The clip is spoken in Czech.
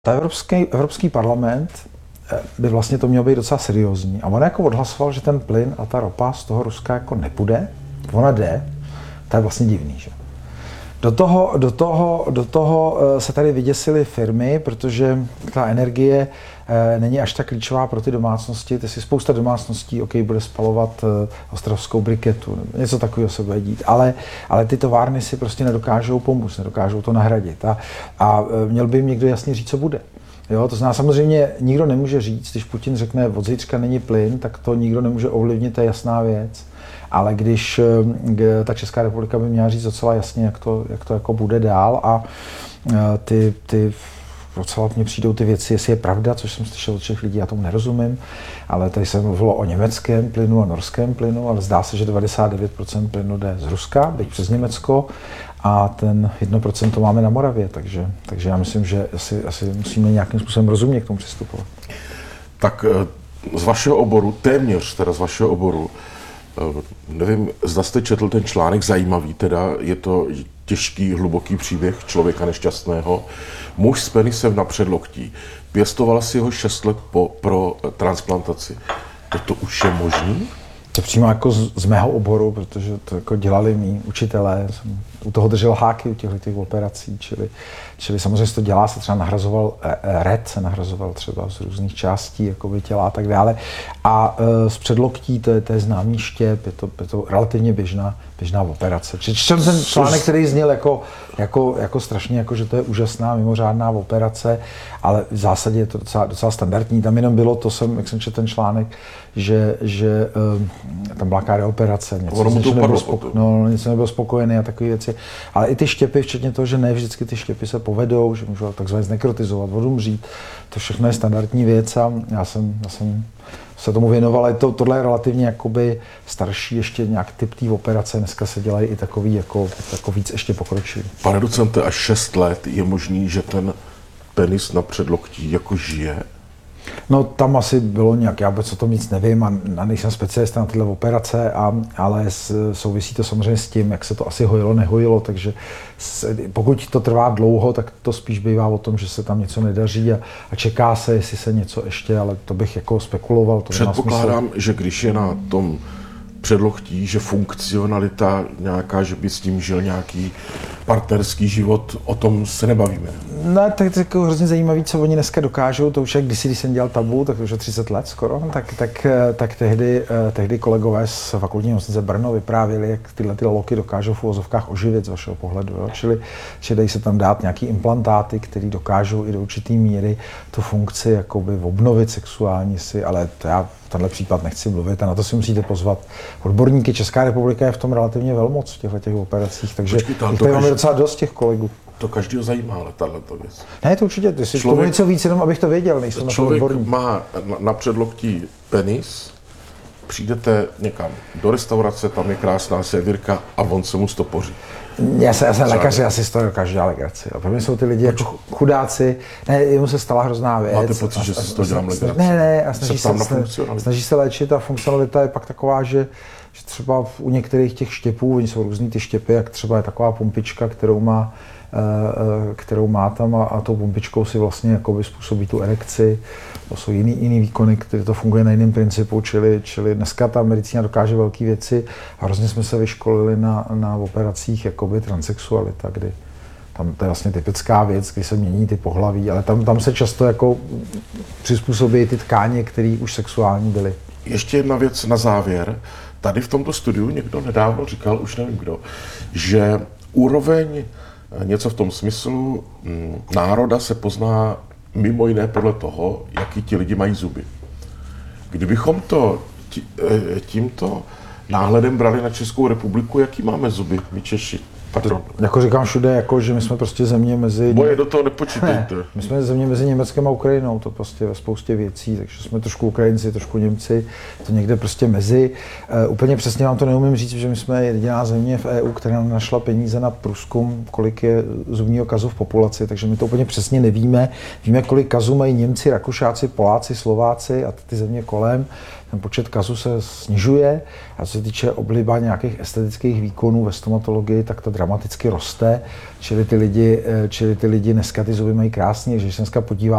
Evropský parlament by vlastně to mělo být docela seriózní. A on jako odhlasoval, že ten plyn a ta ropa z toho Ruska jako nepůjde. Ona jde. To je vlastně divný, že? Do toho se tady vyděsily firmy, protože ta energie není až tak klíčová pro ty domácnosti. Ty si spousta domácností, bude spalovat ostravskou briketu, něco takového se bude dít, ale ty továrny si prostě nedokážou pomoct, nedokážou to nahradit. A měl by jim někdo jasně říct, co bude. Jo, to znamená, samozřejmě nikdo nemůže říct, když Putin řekne, od zítřka není plyn, tak to nikdo nemůže ovlivnit, to je jasná věc. Ale když ta Česká republika by měla říct docela jasně, jak to jako bude dál a ty docela mně přijdou ty věci, jestli je pravda, což jsem slyšel od všech lidí, já tomu nerozumím, ale tady se mluvilo o německém plynu a norském plynu, ale zdá se, že 99% plynu jde z Ruska, byť přes Německo a ten 1% to máme na Moravě, takže já myslím, že asi musíme nějakým způsobem rozumně k tomu přistupovat. Tak z vašeho oboru, téměř teda z vašeho oboru, nevím, zda jste četl ten článek, zajímavý teda, je to těžký, hluboký příběh člověka nešťastného. Muž s penisem na předloktí, pěstoval si ho 6 let pro transplantaci. Toto už je možný? To přímo jako z mého oboru, protože to jako dělali mý učitelé, jsem u toho držel háky u těch operací, čili samozřejmě se to dělá, se třeba nahrazoval se nahrazoval třeba z různých částí jakoby těla a tak dále. A z předloktí to je známý štěp, je to relativně běžná operace. Četl jsem článek, který zněl jako strašně, jako že to je úžasná, mimořádná operace, ale v zásadě je to docela standardní. Tam jenom bylo to, jak jsem četl ten článek, že tam byla operace, něco nebylo spokojený a takové věci. Ale i ty štěpy, včetně toho, že ne vždycky ty štěpy se povedou, že můžou takzvaně znekrotizovat, odumřít, to všechno je standardní věc a já jsem se tomu věnoval, ale tohle je relativně jakoby starší, ještě nějak typ té operace, dneska se dělají i takový jako víc ještě pokročilý. Pane docente, až 6 let je možný, že ten penis na předloktí jako žije? No tam asi bylo nějak, já vůbec o tom nic nevím a nejsem specialista na tyhle operace, ale souvisí to samozřejmě s tím, jak se to asi hojilo, nehojilo, takže pokud to trvá dlouho, tak to spíš bývá o tom, že se tam něco nedaří a čeká se, jestli se něco ještě, ale to bych jako spekuloval. To předpokládám, že když je na tom předloktí, že funkcionalita nějaká, že by s tím žil nějaký partnerský život, o tom se nebavíme. No, tak jako hrozně zajímavý, co oni dneska dokážou, to už jak když jsem dělal tabu, tak to už je 30 let skoro, tak tehdy kolegové z fakultní nemocnice Brno vyprávěli, jak tyhle loky dokážou v uvozovkách oživit z vašeho pohledu, jo? Čili dají se tam dát nějaký implantáty, které dokážou i do určitý míry tu funkci jakoby obnovit sexuální si, ale to já v tenhle případ nechci mluvit a na to si musíte pozvat odborníky. Česká republika je v tom relativně velmoc v těchto operacích, takže tady máme docela dost těch kolegů. To každého zajímá, ale tato věc. Ne, to určitě, ty si k tomu něco víc, jenom abych to věděl, nejsem na to odborník. Člověk má na předloktí penis, přijdete někam do restaurace, tam je krásná servírka a on se mu stopoří. Já jsem lékař, já si z toho dokážu dělat legraci. Pro mě jsou ty lidi jako chudáci, ne, jemu se stala hrozná věc. Máte pocit, že si z toho dělám legraci? Ne, a snaží se léčit a funkcionalita je pak taková, že třeba u některých těch štěpů, oni jsou různý ty štěpy, jak třeba je taková pumpička, kterou má tam a tou pumpičkou si vlastně jakoby způsobí tu erekci. To jsou jiný výkony, které to funguje na jiném principu, čili dneska ta medicína dokáže velké věci a hrozně jsme se vyškolili na operacích jakoby transsexualita, kdy tam to je vlastně typická věc, kdy se mění ty pohlaví, ale tam se často jako přizpůsobí ty tkáně, které už sexuální byly. Ještě jedna věc na závěr. Tady v tomto studiu někdo nedávno říkal, už nevím kdo, že úroveň něco v tom smyslu národa se pozná mimo jiné podle toho, jaký ti lidi mají zuby. Kdybychom to tímto náhledem brali na Českou republiku, jaký máme zuby, my Češi? Pardon. Jako říkám všude, jako, že my jsme prostě země mezi... Moje do toho nepočítejte. Ne, my jsme země mezi Německem a Ukrajinou, to prostě ve spoustě věcí, takže jsme trošku Ukrajinci, trošku Němci, to někde prostě mezi. Úplně přesně vám to neumím říct, že my jsme jediná země v EU, která našla peníze na průzkum, kolik je zubního kazu v populaci, takže my to úplně přesně nevíme. Víme, kolik kazu mají Němci, Rakušáci, Poláci, Slováci a ty země kolem. ten počet kazů se snižuje a co se týče obliba nějakých estetických výkonů ve stomatologii, tak to dramaticky roste, čili ty lidi dneska ty zuby mají krásně, že se dneska podívá